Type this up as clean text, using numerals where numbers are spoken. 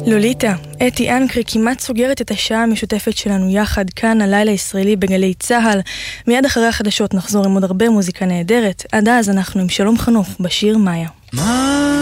לוליטה, אתי אנקרי כמעט סוגרת את השעה המשותפת שלנו יחד כאן הלילה ישראלי בגלי צהל. מיד אחרי החדשות נחזור עם עוד הרבה מוזיקה נהדרת. עד אז אנחנו עם שלום חנוך בשיר מאיה.